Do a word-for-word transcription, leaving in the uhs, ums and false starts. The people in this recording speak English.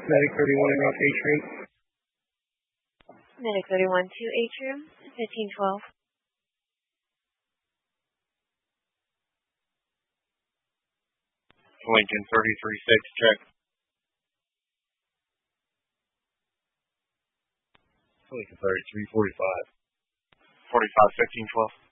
Medic thirty-one and route Atrium. Medic thirty-one to Atrium, fifteen twelve. Lincoln thirty-three six, check. Lincoln thirty-three forty-five. forty-five fifteen twelve.